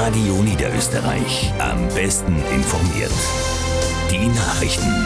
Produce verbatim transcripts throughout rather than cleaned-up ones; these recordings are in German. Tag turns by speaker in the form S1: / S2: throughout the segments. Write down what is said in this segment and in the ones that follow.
S1: Radio Niederösterreich. Am besten informiert. Die Nachrichten.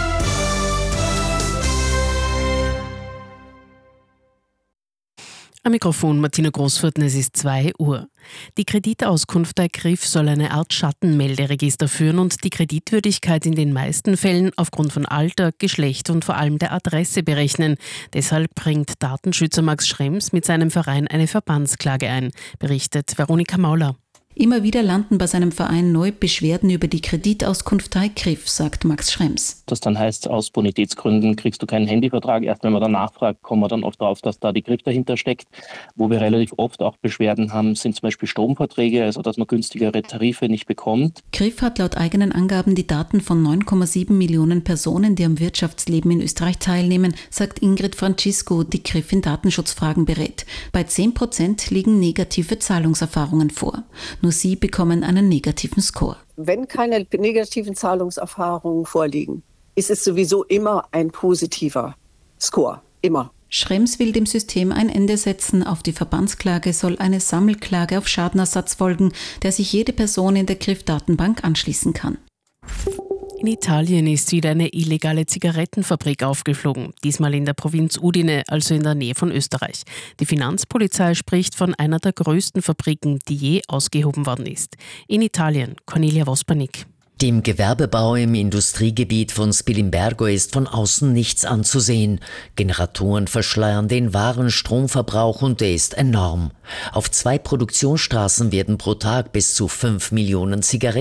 S2: Am Mikrofon Martina Großfurten, es ist zwei Uhr. Die Kreditauskunft der K R I F soll eine Art Schattenmelderegister führen und die Kreditwürdigkeit in den meisten Fällen aufgrund von Alter, Geschlecht und vor allem der Adresse berechnen. Deshalb bringt Datenschützer Max Schrems mit seinem Verein eine Verbandsklage ein, berichtet Veronika Mauler.
S3: Immer wieder landen bei seinem Verein neu Beschwerden über die Kreditauskunft der K R I F, sagt Max Schrems.
S4: Das dann heißt, aus Bonitätsgründen kriegst du keinen Handyvertrag. Erst wenn man danach fragt, kommen wir dann oft drauf, dass da die K R I F dahinter steckt. Wo wir relativ oft auch Beschwerden haben, sind zum Beispiel Stromverträge, also dass man günstigere Tarife nicht bekommt.
S3: K R I F hat laut eigenen Angaben die Daten von neun Komma sieben Millionen Personen, die am Wirtschaftsleben in Österreich teilnehmen, sagt Ingrid Francisco, die K R I F in Datenschutzfragen berät. Bei zehn Prozent liegen negative Zahlungserfahrungen vor. Nur sie bekommen einen negativen Score.
S5: Wenn keine negativen Zahlungserfahrungen vorliegen, ist es sowieso immer ein positiver Score. Immer.
S3: Schrems will dem System ein Ende setzen. Auf die Verbandsklage soll eine Sammelklage auf Schadenersatz folgen, der sich jede Person in der K R I F-Datenbank anschließen kann.
S2: In Italien ist wieder eine illegale Zigarettenfabrik aufgeflogen, diesmal in der Provinz Udine, also in der Nähe von Österreich. Die Finanzpolizei spricht von einer der größten Fabriken, die je ausgehoben worden ist. In Italien, Cornelia Vospanik.
S6: Dem Gewerbebau im Industriegebiet von Spilimbergo ist von außen nichts anzusehen. Generatoren verschleiern den wahren Stromverbrauch und der ist enorm. Auf zwei Produktionsstraßen werden pro Tag bis zu fünf Millionen Zigaretten